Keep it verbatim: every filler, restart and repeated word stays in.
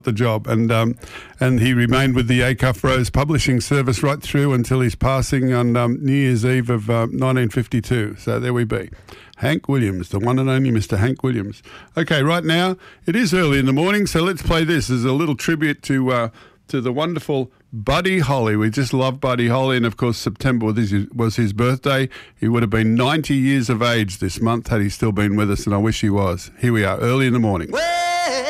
the job, and um, and he remained with the Acuff Rose Publishing Service right through until his passing on um, New Year's Eve of uh, nineteen fifty-two. So there we be. Hank Williams, the one and only Mister Hank Williams. Okay, right now, it is early in the morning, so let's play this as a little tribute to uh, to the wonderful Buddy Holly. We just love Buddy Holly, and of course September was his, was his birthday. He would have been ninety years of age this month had he still been with us, and I wish he was. Here we are, early in the morning. Well-